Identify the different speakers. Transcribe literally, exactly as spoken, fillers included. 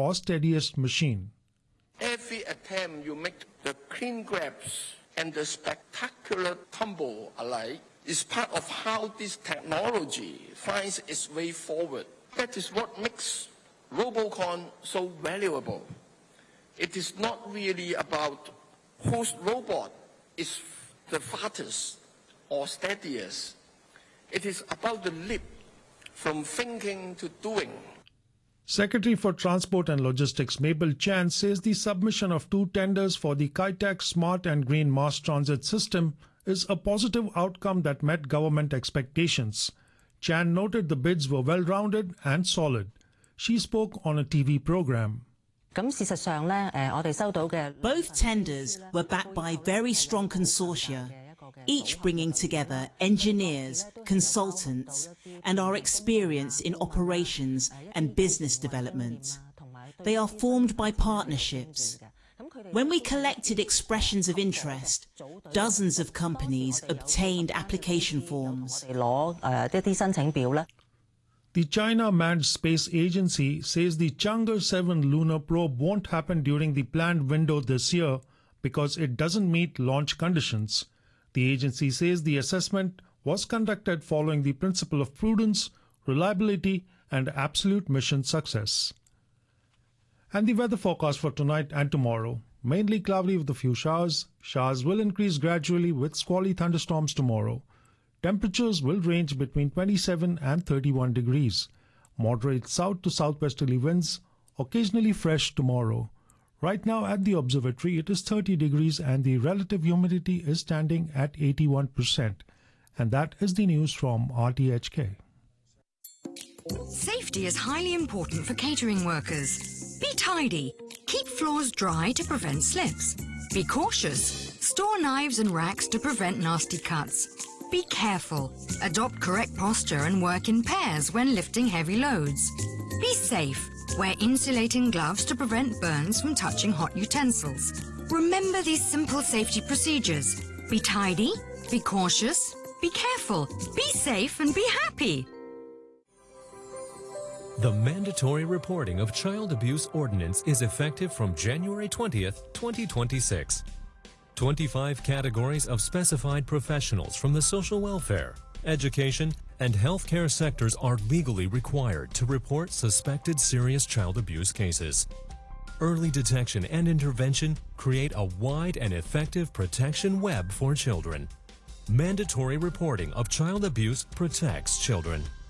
Speaker 1: or steadiest machine.
Speaker 2: Every attempt you make, the clean grabs and the spectacular tumble alike, is part of how this technology finds its way forward. That is what makes Robocon so valuable. It is not really about whose robot is the fastest or steadiest. It is about the leap from thinking to doing.
Speaker 1: Secretary for Transport and Logistics Mabel Chan says the submission of two tenders for the Kai Tak Smart and Green Mass Transit System is a positive outcome that met government expectations. Chan noted the bids were well-rounded and solid. She spoke on a T V program.
Speaker 3: Both tenders were backed by very strong consortia, each bringing together engineers, consultants, and our experience in operations and business development. They are formed by partnerships. When we collected expressions of interest, dozens of companies obtained application forms.
Speaker 1: The China Manned Space Agency says the Chang'e seven lunar probe won't happen during the planned window this year because it doesn't meet launch conditions. The agency says the assessment was conducted following the principle of prudence, reliability, and absolute mission success. And the weather forecast for tonight and tomorrow. Mainly cloudy with a few showers. Showers will increase gradually with squally thunderstorms tomorrow. Temperatures will range between twenty-seven and thirty-one degrees. Moderate south to southwesterly winds, occasionally fresh tomorrow. Right now at the observatory it is thirty degrees and the relative humidity is standing at eighty-one percent. And that is the news from R T H K.
Speaker 4: Safety is highly important for catering workers. Be tidy. Keep floors dry to prevent slips. Be cautious. Store knives and racks to prevent nasty cuts. Be careful. Adopt correct posture and work in pairs when lifting heavy loads. Be safe. Wear insulating gloves to prevent burns from touching hot utensils. Remember these simple safety procedures. Be tidy, be cautious, be careful, be safe and be happy.
Speaker 5: The mandatory reporting of child abuse ordinance is effective from January twentieth, twenty twenty-six. twenty-five categories of specified professionals from the social welfare, education, and healthcare sectors are legally required to report suspected serious child abuse cases. Early detection and intervention create a wide and effective protection web for children. Mandatory reporting of child abuse protects children.